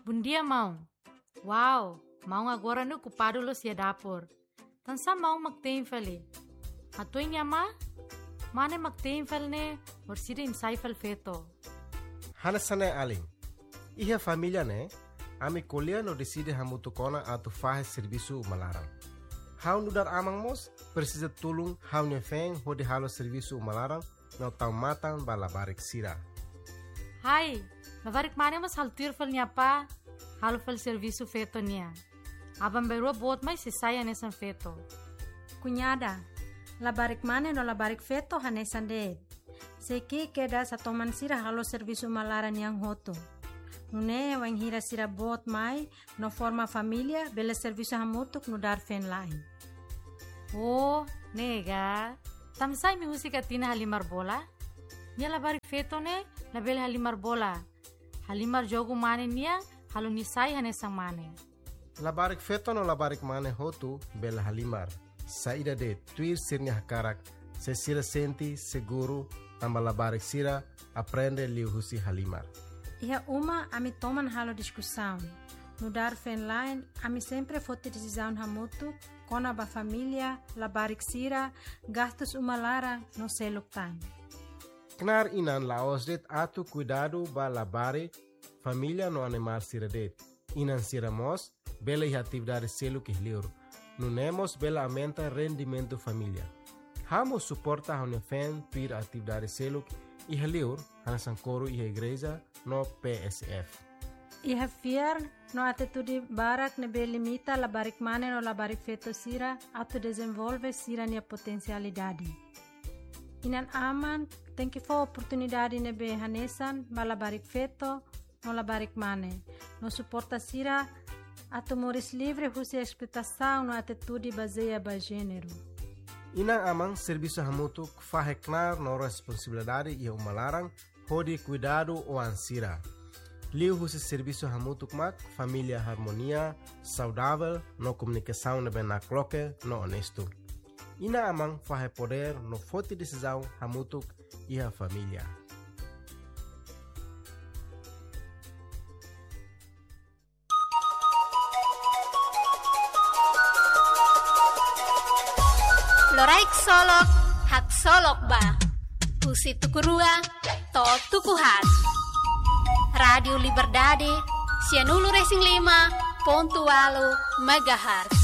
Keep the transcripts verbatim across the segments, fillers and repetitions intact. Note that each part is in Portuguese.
Bom dia, Mau. Uau, Mau agora no ocupado lo sia dapur. Tansa Mau magteenfali. Hatuin niya ma? Mane magteenfal ne, or sida insaifal feto. Hanasane aling. Iha família ne, ami kolia no decide hamutu kona atu fahe serviço malaran. Hau nudar amang mos, precisa tulung hau ne feng hodi halo serviço malaran no tau matan bala barik sira. Hai, labarik mane mas haltir fal niya pa, halo fal serviço feto niya. Abang berua bot mai se saya nesan feto. Cunhada, labarik mane no labarik feto hanesan de. Seki keda sa toman sira halo serviço malaran yang hoto. Nune wang hira sira bot mai no forma família bela serviço hamutuk no dar fen lain. Oh, nega. Tamsay mi musika tina halimar bola? Nia labarik feto ne, label halimar bola. Halimar jogo mane nia, halo nisay hanesang mane. Labarik feto no labarik mane hotu bela halimar. Saída de tuir sirnya hakarak, se sira senti seguro tamba labarik sira aprende liu husi halimar. Iha uma ami toman halo discussão. No dar fen line, ami sempre fote decisão hamutu, kona ba família, labarik sira, gastos uma lara no seluk time. Knar inan laos det atu cuidado ba labare família no animal sira det. Inan sira mos, bela iha atividade seluk ihliur. Nunemos bela aumenta rendimento família. Hamo suporta hone fen tuir atividade seluk ihliur, hanasan coro iha igreja no P S F. Iha fiar no atitude barak nebe limita labarik mane no labarik feto sira atu desenvolve sira nia potencialidade. Inan aman tem que for oportunidade nebe hanesan ba labarik feto no labarik mane. No suporta sira atu moris livre husi explotação no atitude baseia ba gênero. Inang amang serviço hamutuk faheknar no responsabilidade e umalarang hodi cuidado o ansira. Liu husi serviço hamutuk mak família harmonia, saudável, no comunicação nebe na cloque, no honesto. Ina amang fahe poder no forte decisão hamutuk e a família. Loraik solok, hak solok ba. Husi tukurua, tok tukuhat. Radio Liberdade, Cianulu Racing lima, pontualo, megahertz.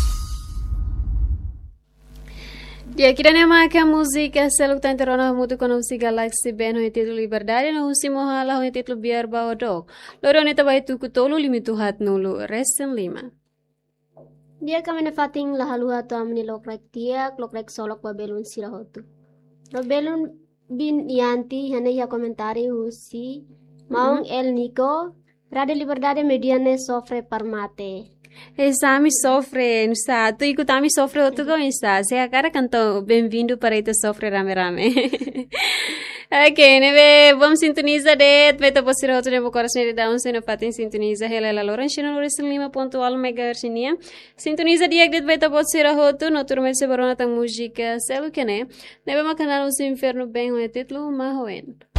Dia kira nama ka música seluk tanterona mutu kono usi galaxy ben ho título Liberdade no usi mohala ho título biar baodok. Loro neta bai tu kutolu limitu hat nulu Racing lima. Dia kami nafating lahaluha to amni lokrek tiak lokrek solok babelun sirahotu. Robelun bin yanti hane ya komentari husi maung el Nico Radio Liberdade mediane sofre parmate. Essa me sofre, não está? Tu e me sofre outro com está. Se a cara cantou bem-vindo para ite sofre rame rame. Ok, neve vamos sintonizar det. Veta posir outro nebo coração de down se não patin sintoniza hela la loran chino lorisin lima ponto al megahertz nia. Sintoniza diak det veta posir outro no turma se barona tang música selu que né. Neve ma canal os inferno bem o título ma hoen.